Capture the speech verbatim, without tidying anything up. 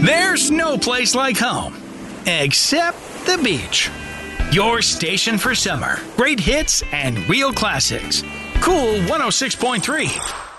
There's no place like home, except the beach. Your station for summer. Great hits and real classics. Cool one oh six point three.